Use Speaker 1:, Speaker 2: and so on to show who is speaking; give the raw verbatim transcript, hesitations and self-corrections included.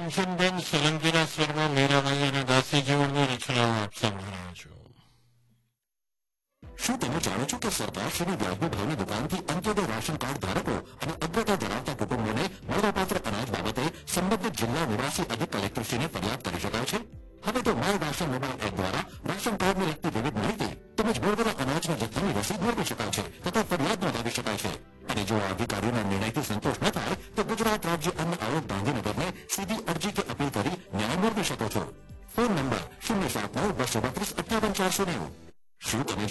Speaker 1: કંચનબેન સોલંકીના સ્વરમાં મીરાબાઈ અને દાસી જીવનની રચનાઓ આપ સાંભળી રહ્યા છો.
Speaker 2: શું તમે જાણો છો કે સરકારશ્રીની વ્યાજબી ભાવની દુકાનથી અંત્યોદય રાશન કાર્ડ ધારકો અને અગ્રતા ધરાવતા કુટુંબોને મળવાપાત્ર અનાજ બાબતે સંબંધિત જિલ્લા નિવાસી અધિક કલેક્ટરશ્રીને ફરિયાદ કરી શકાય છે? હવે તો માય રાશન મોબાઈલ એપ દ્વારા રાશન કાર્ડને લગતી વિવિધ માહિતી તેમજ મળવાના અનાજના જથ્થાની રસીદ મેળવી શકાય છે તથા ફરિયાદ નોંધાવી શકાય છે. અને જો આ અધિકારીઓના નિર્ણયથી સંતોષ ન થાય